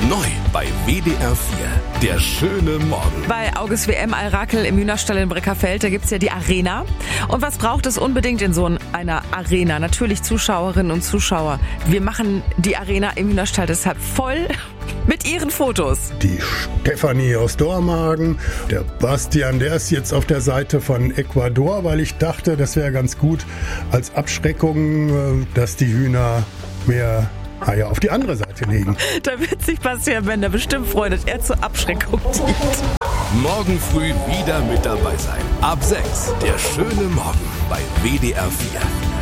Neu bei WDR 4, der schöne Morgen. Bei August WM Al-Rakel im Hühnerstall in Breckerfeld, da gibt's ja die Arena. Und was braucht es unbedingt in so einer Arena? Natürlich Zuschauerinnen und Zuschauer. Wir machen die Arena im Hühnerstall deshalb voll mit ihren Fotos. Die Stefanie aus Dormagen, der Bastian, der ist jetzt auf der Seite von Ecuador, weil ich dachte, das wäre ganz gut als Abschreckung, dass die Hühner mehr Eier auf die andere Seite legen. Da wird sich Bastian Bender bestimmt freuen, dass er zur Abschreckung dient. Morgen früh wieder mit dabei sein. Ab 6, der schöne Morgen bei WDR 4.